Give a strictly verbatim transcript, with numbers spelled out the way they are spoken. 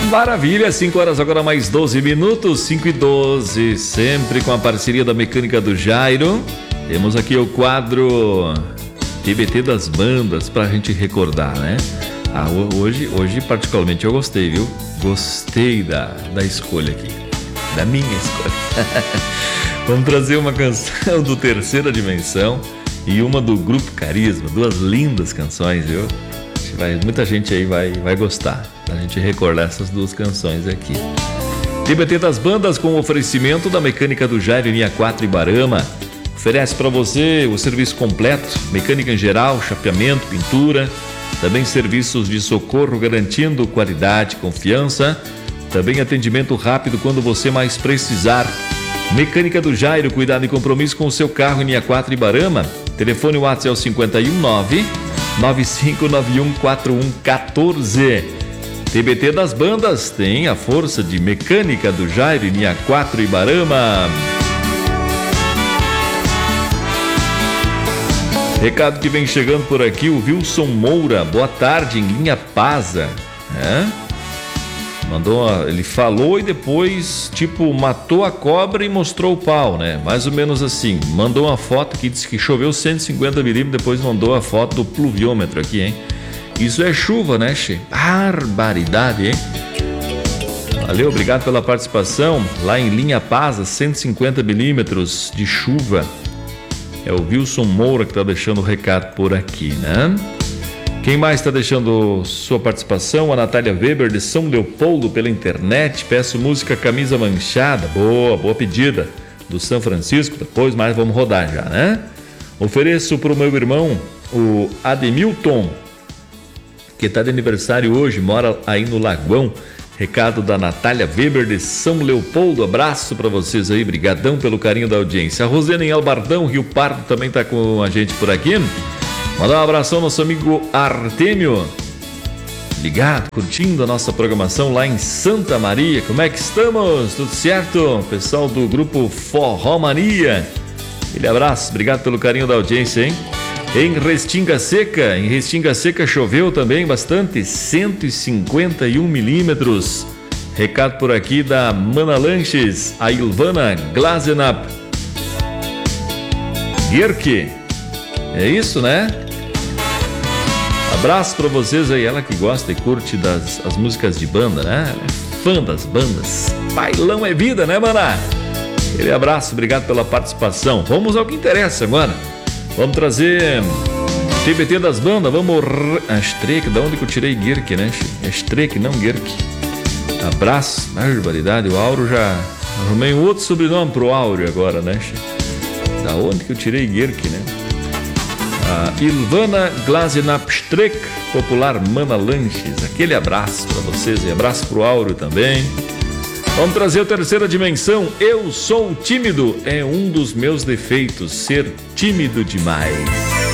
Maravilha, cinco horas agora mais doze minutos, cinco e doze, sempre com a parceria da Mecânica do Jairo. Temos aqui o quadro T B T das bandas pra gente recordar, né? Ah, hoje, hoje particularmente eu gostei, viu? Gostei da, da escolha aqui, da minha escolha. Vamos trazer uma canção do Terceira Dimensão e uma do Grupo Carisma, duas lindas canções, viu? Vai, muita gente aí vai, vai gostar da gente recordar essas duas canções aqui. T B T das bandas com oferecimento da Mecânica do Jairo Linha quatro Ibarama. Oferece para você o serviço completo, mecânica em geral, chapeamento, pintura, também serviços de socorro garantindo qualidade, confiança, também atendimento rápido quando você mais precisar. Mecânica do Jairo, cuidado e compromisso com o seu carro em Linha quatro Ibarama. Telefone WhatsApp é o cinco um nove, nove cinco nove um quatro um um quatro. T B T das bandas tem a força de Mecânica do Jairo Linha quatro Ibarama. Recado que vem chegando por aqui, o Wilson Moura. Boa tarde, em Linha Pasa. É? Mandou, ele falou e depois, tipo, matou a cobra e mostrou o pau, né? Mais ou menos assim. Mandou uma foto que disse que choveu cento e cinquenta milímetros, depois mandou a foto do pluviômetro aqui, hein? Isso é chuva, né, che? Barbaridade, hein? Valeu, obrigado pela participação. Lá em Linha Paz, cento e cinquenta milímetros de chuva. É o Wilson Moura que está deixando o recado por aqui, né? Quem mais está deixando sua participação? A Natália Weber de São Leopoldo pela internet. Peço música Camisa Manchada. Boa, boa pedida. Do São Francisco. Depois mais vamos rodar já, né? Ofereço para o meu irmão, o Ademilton, que está de aniversário hoje, mora aí no Lagoão. Recado da Natália Weber de São Leopoldo. Abraço para vocês aí, brigadão pelo carinho da audiência. A Rosena em Albardão, Rio Pardo, também está com a gente por aqui. Mandar um abração ao nosso amigo Artêmio, ligado, curtindo a nossa programação lá em Santa Maria. Como é que estamos? Tudo certo? Pessoal do grupo Forró Mania, aquele abraço, obrigado pelo carinho da audiência, hein? Em Restinga Seca, em Restinga Seca choveu também bastante, cento e cinquenta e um milímetros. Recado por aqui da Mana Lanches, a Ilvana Glazenap. Guerque, é isso, né? Abraço pra vocês aí, ela que gosta e curte das as músicas de banda, né? É fã das bandas. Bailão é vida, né, maná? Aquele abraço, obrigado pela participação. Vamos ao que interessa agora. Vamos trazer T B T das bandas, vamos... Astrek, da onde que eu tirei Guerque, né? Astrek, não Guerque. Abraço, barbaridade, o Auro já... Arrumei um outro sobrenome pro Auro agora, né? Da onde que eu tirei Guerque, né? A Ilvana Glazenapstrek, popular Mana Lanches. Aquele abraço para vocês e abraço pro Auro também. Vamos trazer a Terceira Dimensão. Eu sou tímido, é um dos meus defeitos, ser tímido demais.